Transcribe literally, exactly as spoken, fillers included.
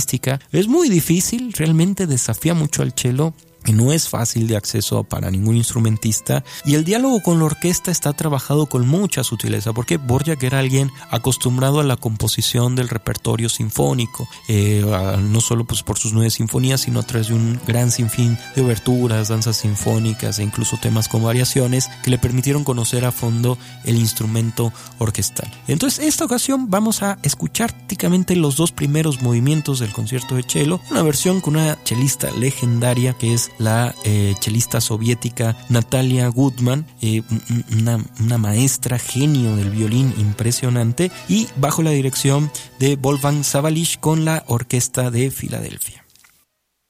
artística. Es muy difícil, realmente desafía mucho al cello, que no es fácil de acceso para ningún instrumentista, y el diálogo con la orquesta está trabajado con mucha sutileza, porque Dvorak era alguien acostumbrado a la composición del repertorio sinfónico, eh, no solo pues por sus nueve sinfonías, sino a través de un gran sinfín de oberturas, danzas sinfónicas e incluso temas con variaciones que le permitieron conocer a fondo el instrumento orquestal. Entonces, en esta ocasión vamos a escuchar prácticamente los dos primeros movimientos del concierto de cello, una versión con una chelista legendaria que es la eh, chelista soviética Natalia Gutman, eh, una, una maestra genio del violín impresionante, y bajo la dirección de Wolfgang Sawallisch con la Orquesta de Filadelfia.